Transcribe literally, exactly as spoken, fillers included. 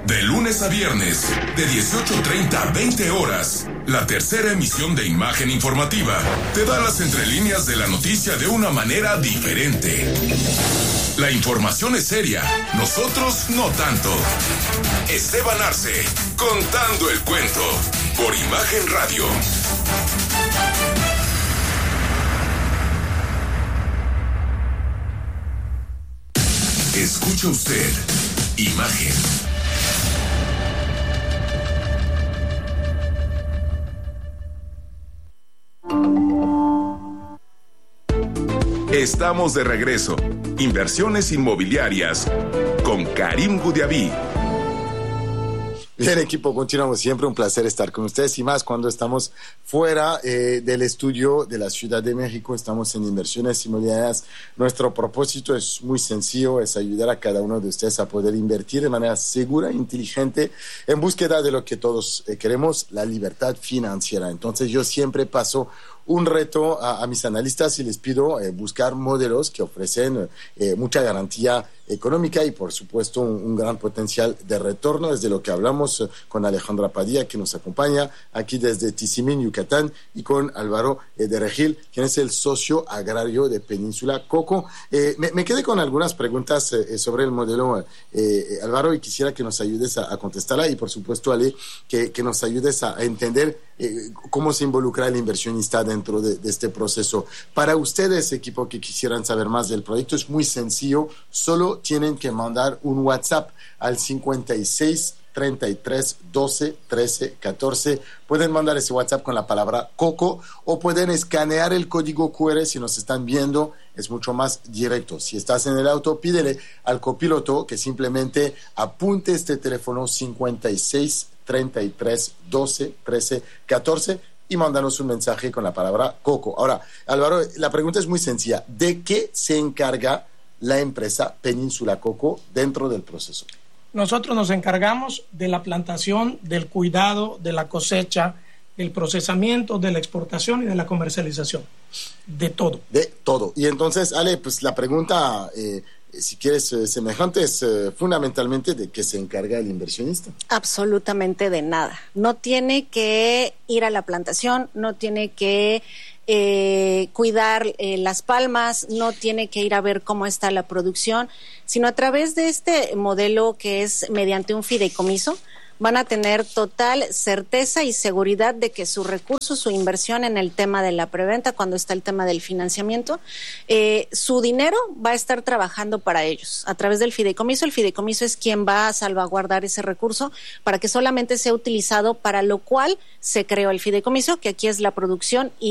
De lunes a viernes, de dieciocho treinta a veinte horas, la tercera emisión de Imagen Informativa te da las entrelíneas de la noticia de una manera diferente. La información es seria, nosotros no tanto. Esteban Arce, contando el cuento, por Imagen Radio. Escucha usted, Imagen. Estamos de regreso. Inversiones inmobiliarias con Karim Gudiaví. Bien, equipo, continuamos. Siempre un placer estar con ustedes y más cuando estamos fuera eh, del estudio de la Ciudad de México. Estamos en Inversiones Inmobiliarias. Nuestro propósito es muy sencillo, es ayudar a cada uno de ustedes a poder invertir de manera segura e inteligente en búsqueda de lo que todos eh, queremos, la libertad financiera. Entonces yo siempre paso un reto a, a mis analistas y les pido eh, buscar modelos que ofrecen eh, mucha garantía económica y por supuesto un, un gran potencial de retorno. Desde lo que hablamos eh, con Alejandra Padilla, que nos acompaña aquí desde Tizimín, Yucatán, y con Álvaro eh, de Regil, quien es el socio agrario de Península Coco. Eh, me, me quedé con algunas preguntas eh, sobre el modelo, eh, Álvaro, y quisiera que nos ayudes a, a contestarla y por supuesto, Ale, que, que nos ayudes a, a entender eh, cómo se involucra el inversionista dentro de, de este proceso. Para ustedes, equipo, que quisieran saber más del proyecto, es muy sencillo. Solo tienen que mandar un WhatsApp al cincuenta y seis, treinta y tres, doce, trece, catorce. Pueden mandar ese WhatsApp con la palabra Coco o pueden escanear el código cu erre si nos están viendo. Es mucho más directo. Si estás en el auto, pídele al copiloto que simplemente apunte este teléfono cincuenta y seis, treinta y tres, doce, trece, catorce y mándanos un mensaje con la palabra Coco. Ahora, Álvaro, la pregunta es muy sencilla. ¿De qué se encarga la empresa Península Coco dentro del proceso? Nosotros nos encargamos de la plantación, del cuidado, de la cosecha, del procesamiento, de la exportación y de la comercialización. De todo. De todo. Y entonces, Ale, pues la pregunta, eh, si quieres, eh, semejante es eh, fundamentalmente de qué se encarga el inversionista. Absolutamente de nada. No tiene que ir a la plantación, no tiene que eh, cuidar eh, las palmas, no tiene que ir a ver cómo está la producción, sino a través de este modelo que es mediante un fideicomiso, van a tener total certeza y seguridad de que su recurso, su inversión en el tema de la preventa, cuando está el tema del financiamiento, eh, su dinero va a estar trabajando para ellos. A través del fideicomiso, el fideicomiso es quien va a salvaguardar ese recurso para que solamente sea utilizado para lo cual se creó el fideicomiso, que aquí es la producción y